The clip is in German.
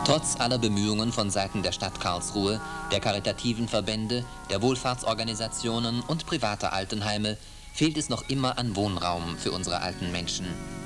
Trotz aller Bemühungen von Seiten der Stadt Karlsruhe, der karitativen Verbände, der Wohlfahrtsorganisationen und privater Altenheime fehlt es noch immer an Wohnraum für unsere alten Menschen.